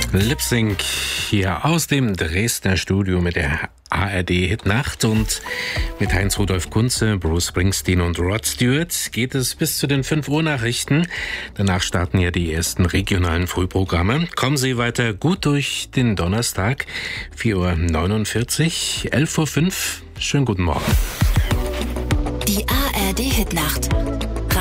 Lip Sync hier aus dem Dresdner Studio mit der ARD-Hitnacht und mit Heinz-Rudolf Kunze, Bruce Springsteen und Rod Stewart geht es bis zu den 5 Uhr Nachrichten. Danach starten ja die ersten regionalen Frühprogramme. Kommen Sie weiter gut durch den Donnerstag, 4:49 Uhr, 11:05 Uhr. Schönen guten Morgen. Die ARD-Hitnacht.